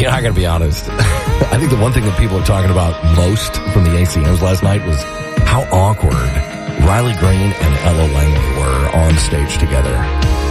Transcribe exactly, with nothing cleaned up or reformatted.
know, I got to be honest. I think the one thing that people are talking about most from the A C Ms last night was how awkward Riley Green and Ella Langley were on stage together.